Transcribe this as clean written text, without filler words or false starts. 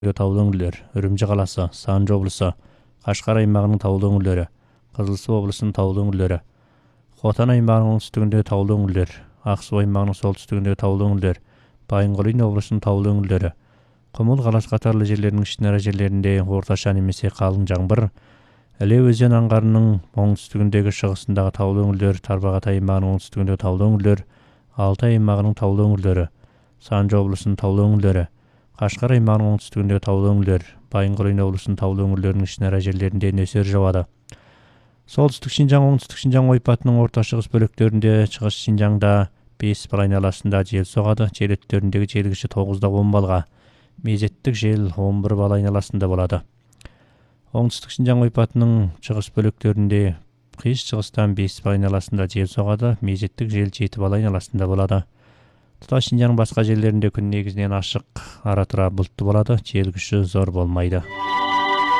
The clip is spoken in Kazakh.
таулы өңірлер, Үрімжі қаласы, Санжы облысы, Қашқар аймағының таулы өңірлері, Қызылсу облысының таулы өңірлері, Хотан аймағының оңтүстігіндегі таулы өңірлер, Ақсу аймағының солтүстігіндегі таулы өңірлер, Байынқұлин облысының таулы өңірлері, Құмыл қаласы қатарлы жерлерінің ішінара жерлерінде орташа немесе қалың жаңбыр, Іле өзен аңғарының оңтүстігіндегі шығысындағы таулы өңірлер, Тарбағатай аймағының оңтүстігіндегі таулы өңірлер, Алтай аймағының таулы өңірлері, Санжы облысының таулы өңірлері, Қашқар аймағының оңтүстігіндегі таулы өңірлер, Байынқұлин облысының таулы өңірлерінің ішінара жерлерінде нөсер жауады. Солтүстік Шинжаң, оңтүстік Шинжаң ойпатының орта шығыс бөліктерінде, шығыс Шинжаңда 5 бал айналасында жел соғады. Жел өттеріндегі жел күші 9-10 балға, мезеттік жел 11 бал айналасында болады. Оңтүстік Шинжаң ойпатының шығыс бөліктерінде қиыс шығыстан 5 бал айналасында жел соғады. Мезеттік жел 7 бал айналасында болады. Тұтас Шинжаң басқа жерлерінде күн негізінен ашық, ара-тұра бұлтты болады. Жел күші зор болмайды.